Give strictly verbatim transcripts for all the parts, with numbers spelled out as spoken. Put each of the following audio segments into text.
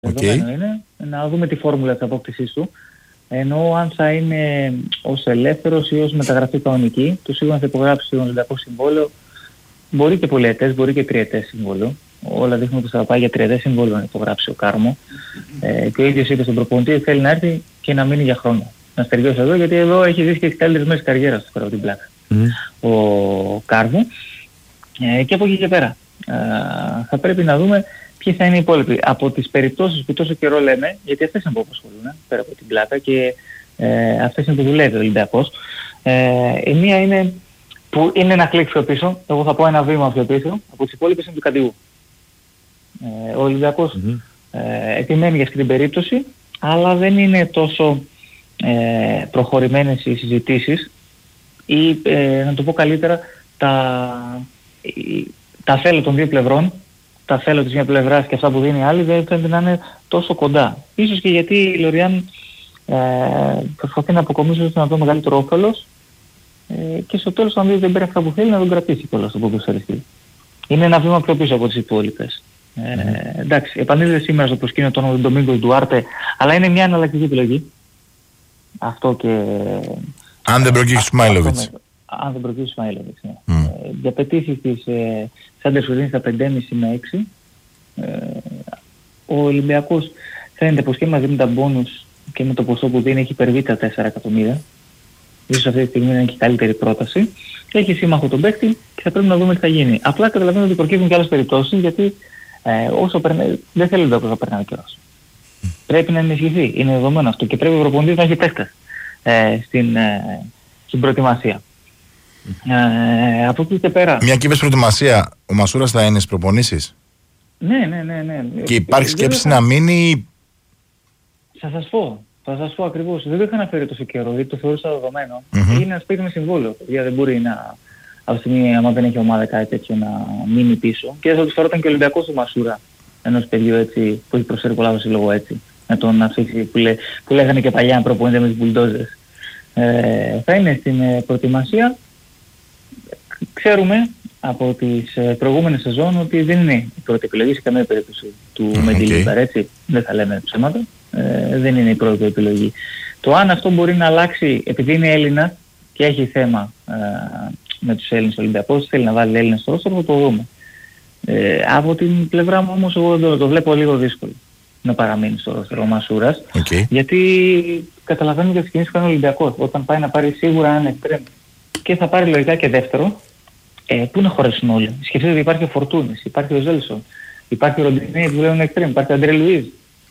Okay. Δεδομένο είναι να δούμε τη φόρμουλα της απόκτησής του. Ενώ αν θα είναι ως ελεύθερος ή ως μεταγραφή κανονική, του σίγουρα θα υπογράψει το Ολυμπιακό συμβόλαιο. Μπορεί και πολυετές, μπορεί και τριετές συμβόλαιο. Όλα δείχνουν ότι θα πάει για τριετές συμβόλαιο να υπογράψει ο Κάρμο. Ε, και ο ίδιος είπε στον προπονητή ότι θέλει να έρθει και να μείνει για χρόνο. Να στεριώσει εδώ, γιατί εδώ έχει ζήσει και τις καλύτερες μέρες της καριέρας του, πέρα από την πλάκα. Mm. Ο Κάρμο. Ε, και από εκεί και πέρα. Ε, θα πρέπει να δούμε ποιοι θα είναι οι υπόλοιποι. Από τις περιπτώσεις που τόσο καιρό λέμε, γιατί αυτές είναι που απασχολούν, πέρα από την πλάκα, και ε, αυτές είναι που δουλεύει ο Ολυμπιακός. Ε, η μία είναι που είναι ένα κλικ πιο πίσω, εγώ θα πω ένα βήμα πιο πίσω, από τις υπόλοιπες είναι του Καντιού. Ε, ο Ολυμπιακός mm-hmm. ε, επιμένει για αυτή την περίπτωση, αλλά δεν είναι τόσο ε, προχωρημένες οι συζητήσεις ή, ε, να το πω καλύτερα, τα, τα θέλω των δύο πλευρών, τα θέλω της μια πλευράς και αυτά που δίνει η άλλη δεν φαίνεται να είναι τόσο κοντά. Ίσως και γιατί η Λοριάν ε, προσπαθεί να αποκομίσει όσο να το μεγαλύτερο όφελος ε, και στο τέλος αν δει δεν παίρνει αυτά που θέλει να τον κρατήσει κιόλας στο ποδοσφαιριστή. Είναι ένα βήμα πιο πίσω από τις υπόλοιπες. Ε, mm. Εντάξει, επανήλθε σήμερα στο προσκήνιο το όνομα του Ντομίνγκο Ντουάρτε, αλλά είναι μια εναλλακτική επιλογή. Αυτό και... Αν δεν προκύψει Σμάιλοβιτς. Αν δεν προκύψει Σμάιλοβιτς, ναι. Mm. Ε, διαπετύχει τις ε, Σάντερ Σουζίνη στα πέντε κόμμα πέντε με έξι. Ε, ο Ολυμπιακός φαίνεται πως και μαζί με τα μπόνους και με το ποσό που δίνει έχει υπερβεί τα τέσσερα εκατομμύρια. Ίσως αυτή τη στιγμή είναι και καλύτερη πρόταση. Έχει σύμμαχο τον παίκτη και θα πρέπει να δούμε τι θα γίνει. Απλά καταλαβαίνω ότι προκύπτουν και άλλες περιπτώσεις, γιατί ε, όσο περνάει, δεν θέλει το να περνάει ο καιρός. Mm. Πρέπει να ενισχυθεί. Είναι δεδομένο αυτό και πρέπει ο προπονητής να έχει παίκτες ε, στην, ε, στην προετοιμασία. Ε, από εκεί και πέρα. Μια και είπες προετοιμασία, ο Μασούρας θα είναι στις προπονήσεις. Ναι, ναι, ναι, ναι. Και υπάρχει σκέψη να μείνει. Θα σας πω, θα σας πω ακριβώς. Δεν το είχα αναφέρει τόσο καιρό, γιατί το θεωρούσα δεδομένο. Mm-hmm. Είναι ένας παίκτης με συμβόλαιο. Γιατί δεν μπορεί να, από τη στιγμή, άμα δεν έχει ομάδα κάτι τέτοιο, να μείνει πίσω. Και θα του φερόταν και ο Ολυμπιακός του Μασούρα, ενός παιδιού έτσι, που έχει προσφέρει πολλά στο λόγο έτσι. Να τον αφήσει, που, λέ, που λέγανε και παλιά, προπονείται με τις μπουλντόζες. Ε, θα είναι στην ε, προετοιμασία. Ξέρουμε από τις προηγούμενες σεζόν ότι δεν είναι η πρώτη επιλογή σε καμία περίπτωση του mm, Μεντιλίμπαρ, έτσι. Δεν θα λέμε ψέματα. Ε, δεν είναι η πρώτη επιλογή. Το αν αυτό μπορεί να αλλάξει επειδή είναι Έλληνα και έχει θέμα ε, με τους Έλληνες Ολυμπιακούς, θέλει να βάλει Έλληνες στο ρόστερ, θα το δούμε. Ε, από την πλευρά μου όμως εγώ το, το βλέπω λίγο δύσκολο να παραμείνει στο ρόστερ ο Μασούρας. Okay. Γιατί καταλαβαίνω για τις κινήσεις που είναι ο Ολυμπιακός. Όταν πάει να πάρει σίγουρα έναν εξτρέμ και θα πάρει λογικά και δεύτερο, ε, πού να χωρέσουν όλοι. Σκεφτείτε ότι υπάρχει ο Φορτούνης, υπάρχει ο Ζέλσον, υπάρχει ο Ροντινέη που λέει εξτρέμ, υπάρχει ο Αντρέ Λουίζ.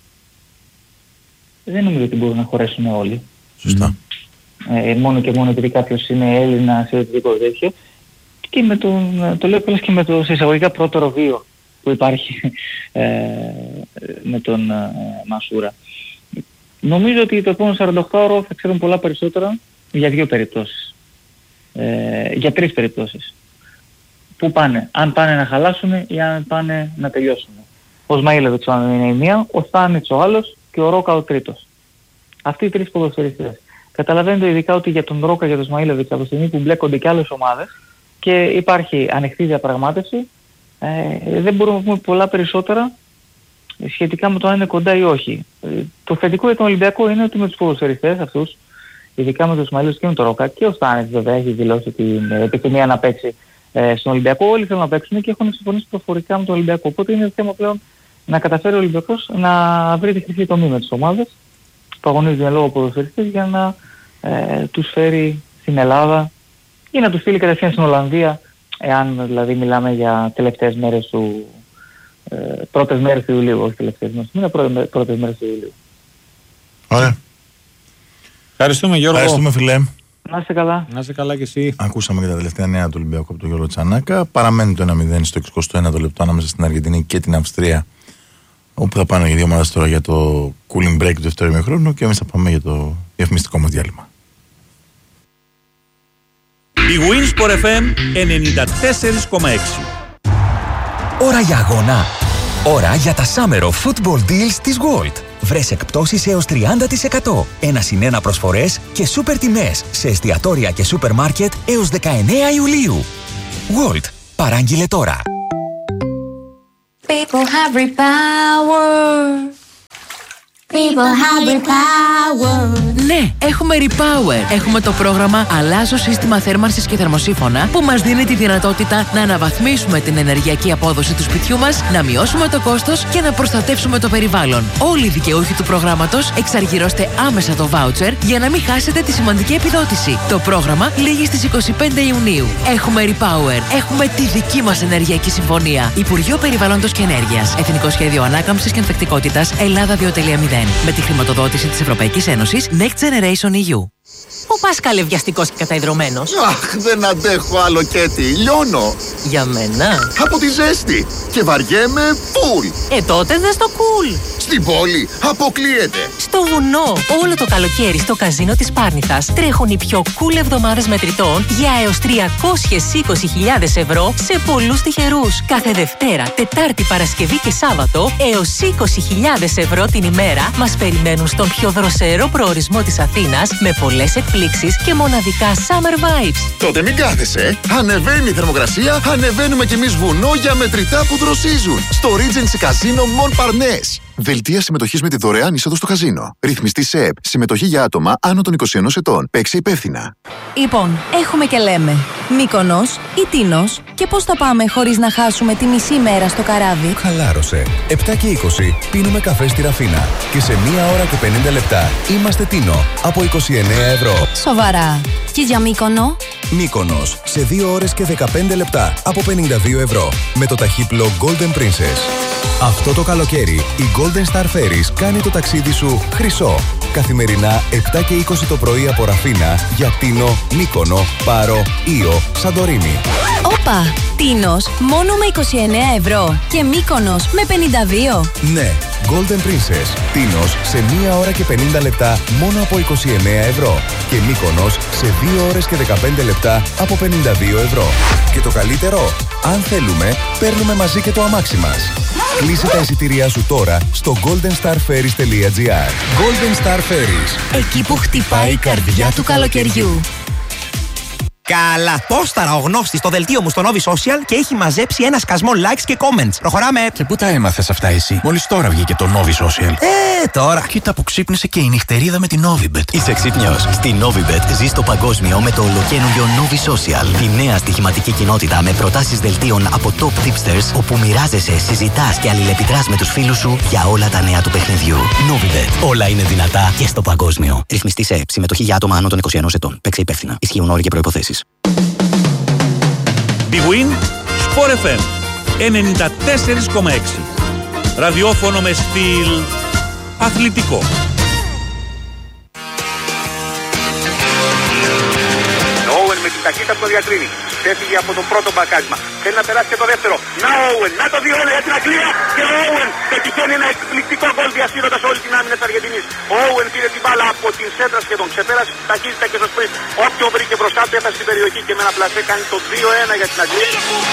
Δεν νομίζω ότι μπορούν να χωρέσουν όλοι. Σωστά. Ε, μόνο και μόνο επειδή κάποιος είναι Έλληνας ή οτιδήποτε τέτοιο. Και με τον, το λέω κιόλας και με το σε εισαγωγικά πρώτερο βίο που υπάρχει ε, με τον ε, Μασούρα. Νομίζω ότι το επόμενο σαράντα οκτώ ώρο θα ξέρουν πολλά περισσότερα για δύο περιπτώσεις. Ε, για τρεις περιπτώσεις. Πού πάνε, αν πάνε να χαλάσουν ή αν πάνε να τελειώσουν. Ο Σμαΐλοβιτς είναι η μία, ο Στάνιτς ο άλλος και ο Ρόκα ο τρίτος. Αυτοί οι τρεις ποδοσφαιριστές. Καταλαβαίνετε ειδικά ότι για τον Ρόκα και τον Σμαΐλοβιτς από τη στιγμή που μπλέκονται και άλλες ομάδες και υπάρχει ανοιχτή διαπραγμάτευση, ε, δεν μπορούμε να πούμε πολλά περισσότερα σχετικά με το αν είναι κοντά ή όχι. Ε, το θετικό για τον Ολυμπιακό είναι ότι με τους ποδοσφαιριστές αυτούς, ειδικά με τον Σμαΐλοβιτς και με τον Ρόκα, και ο Στάνιτς βέβαια έχει δηλώσει την επιθυμία να παίξει ε, στον Ολυμπιακό, όλοι θέλουν να παίξουν και έχουν συμφωνήσει προφορικά με τον Ολυμπιακό. Οπότε είναι θέμα πλέον να καταφέρει ο Ολυμπιακός να βρει τη χρυσή τομή με τις ομάδες που αγωνίζουν λόγω ποδοσφαιριστές για να ε, τους φέρει στην Ελλάδα ή να τους στείλει κατευθείαν στην Ολλανδία, εάν δηλαδή μιλάμε για τελευταίες μέρες του ε, πρώτες μέρες του Ιουλίου, όχι τελευταίες μέρες του μήνα, πρώτες, πρώτες μέρες του Ιουλίου. Ωραία. Ευχαριστούμε Γιώργο. Ευχαριστούμε φίλε. Να είστε καλά. Να είστε καλά κι εσύ. Ακούσαμε και τα τελευταία νέα του Ολυμπιακού από τον Γιώργο Τσανάκα. Παραμένει το ένα μηδέν στο εξηκοστό ένατο λεπτό ανάμεσα στην Αργεντινή και την Αυστρία, όπου θα πάνε οι δύο ομάδες τώρα για το cooling break του δεύτερου ημιχρόνου και εμείς θα πάμε για το διαφημιστικό μας διάλειμμα. Η Winsport εφ εμ ενενήντα τέσσερα κόμμα έξι. Ώρα για αγώνα. Ώρα για τα Summer of Football Deals της Gold. Βρες εκπτώσεις έως τριάντα τοις εκατό. Ένα συν ένα προσφορές και σούπερ τιμές σε εστιατόρια και σούπερ μάρκετ έως δεκαεννέα Ιουλίου. Gold. Παράγγειλε τώρα. People have repower. people have repower. Ναι, έχουμε Repower. Έχουμε το πρόγραμμα Αλλάζω σύστημα θέρμανσης και θερμοσύφωνα που μας δίνει τη δυνατότητα να αναβαθμίσουμε την ενεργειακή απόδοση του σπιτιού μας, να μειώσουμε το κόστος και να προστατεύσουμε το περιβάλλον. Όλοι οι δικαιούχοι του προγράμματος εξαργυρώστε άμεσα το βάουτσερ για να μην χάσετε τη σημαντική επιδότηση. Το πρόγραμμα λήγει στις είκοσι πέντε Ιουνίου. Έχουμε Repower. Έχουμε τη δική μας ενεργειακή συμφωνία. Υπουργείο Περιβάλλοντος και Ενέργειας. Εθνικό Σχέδιο Ανάκαμψης και Ανθεκτικότητας Ελλάδα δύο κόμμα μηδέν. Με τη χρηματοδότηση της Ευρωπαϊκής Ένωσης Next Generation ι γιου. Ο Πάσχαλ βιαστικός και καταϊδρωμένος. Αχ, δεν αντέχω άλλο Κέτι, λιώνω. Για μένα. Από τη ζέστη. Και βαριέμαι φουλ. Ε, τότε δες το κουλ. Στην πόλη αποκλείεται. Στο βουνό, όλο το καλοκαίρι στο καζίνο της Πάρνηθας τρέχουν οι πιο cool εβδομάδες μετρητών για έως τριακόσιες είκοσι χιλιάδες ευρώ σε πολλούς τυχερούς. Κάθε Δευτέρα, Τετάρτη, Παρασκευή και Σάββατο έως είκοσι χιλιάδες ευρώ την ημέρα μας περιμένουν στον πιο δροσερό προορισμό της Αθήνας με πολλές εκπλήξεις και μοναδικά summer vibes. Τότε μην κάθεσαι. Ανεβαίνει η θερμοκρασία, ανεβαίνουμε κι εμείς βουνό για μετρητά που δροσίζουν. Στο Regency Casino Montparnasse. Δελτία συμμετοχής με τη δωρεάν είσοδο στο καζίνο. Ρυθμιστή ΣΕΕΠ. Συμμετοχή για άτομα άνω των είκοσι ενός ετών. Παίξε υπεύθυνα. Λοιπόν, έχουμε και λέμε. Μύκονος ή Τίνος. Και πώς θα πάμε χωρίς να χάσουμε τη μισή μέρα στο καράβι? Χαλάρωσε. επτά και είκοσι πίνουμε καφέ στη Ραφίνα. Και σε μία ώρα και πενήντα λεπτά είμαστε Τίνο από είκοσι εννέα ευρώ. Σοβαρά. Και για Μύκονο? Μύκονος σε δύο ώρες και δεκαπέντε λεπτά από πενήντα δύο ευρώ. Με το ταχύπλο Golden Princess. Αυτό το καλοκαίρι η Golden Star Ferries κάνει το ταξίδι σου χρυσό. Καθημερινά επτά και είκοσι το πρωί από Ραφίνα για Τίνο, Μύκονο, Πάρο, Ήο, Σαντορίνη. Όπα! Τίνος μόνο με είκοσι εννέα ευρώ και Μύκονος με πενήντα δύο. Ναι, Golden Princess. Τίνος σε μία ώρα και πενήντα λεπτά μόνο από είκοσι εννέα ευρώ. Και Μύκονος σε δύο ώρες και δεκαπέντε λεπτά από πενήντα δύο ευρώ. Και το καλύτερο, αν θέλουμε, παίρνουμε μαζί και το αμάξι μας. Κλείσε τα εισιτήριά σου τώρα στο golden star ferries τελεία gr. Golden Star Ferries. Εκεί που χτυπάει η καρδιά του καλοκαιριού. Καλά, πόσταρα ο γνώστης στο δελτίο μου στο Novi Social και έχει μαζέψει ένα σκασμό likes και comments. Προχωράμε. Και πού τα έμαθες αυτά εσύ? Μόλις τώρα βγήκε το Novi Social. Ε, τώρα. Κοίτα που ξύπνησε και η νυχτερίδα με την Novibet. Είσαι ξύπνιος. Στη Novibet ζεις το παγκόσμιο με το ολοκαίνουργιο Novi Social. Τη νέα στοιχηματική κοινότητα με προτάσεις δελτίων από top tipsters, όπου μοιράζεσαι, συζητάς και αλληλεπιδράς με τους φίλους σου για όλα τα νέα του παιχνιδιού. Novibet. Όλα είναι δυνατά και στο παγκόσμιο. Ρυθμιστή σε συμμετοχή για άτομα άνω των είκοσι ενός ετών. Παίξε υπεύθυνα. Ισχύουν όροι και προϋποθέσεις. Big Win Sport εφ εμ ενενήντα τέσσερα κόμμα έξι. Ραδιόφωνο με στυλ αθλητικό. Όουεν με την ταχύτητα που το διακρίνει. Έφυγε από το πρώτο μπακάρισμα. Θέλει να περάσει και το δεύτερο. Να Όουεν, να το δύο ένα για την Αγγλία. Και ο Όουεν πετυχαίνει ένα εκπληκτικό γκολ διασύροντας όλη την άμυνα της Αργεντινής. Ο Όουεν πήρε την μπάλα από την σέντρα σχεδόν. Ξεπέρασε την ταχύτητα και στο σπριτ. Όποιον βρήκε μπροστά του έφτασε στην περιοχή και με ένα πλασέ κάνει το δύο ένα για την Αγγλία.